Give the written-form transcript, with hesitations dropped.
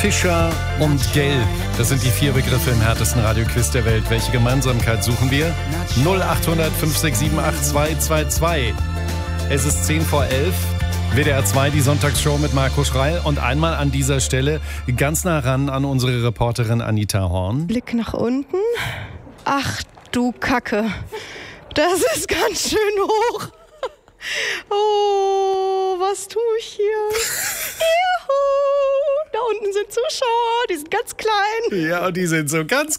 Fischer und Gelb. Das sind die 4 Begriffe im härtesten Radioquiz der Welt. Welche Gemeinsamkeit suchen wir? 0800 567 8222. Es ist 10 vor 11. WDR 2, die Sonntagsshow mit Marco Schreil. Und einmal an dieser Stelle ganz nah ran an unsere Reporterin Anita Horn. Blick nach unten. Ach du Kacke. Das ist ganz schön hoch. Oh, was tue ich hier? Juhu. Da unten sind Zuschauer, die sind ganz klein. Ja, und die sind so ganz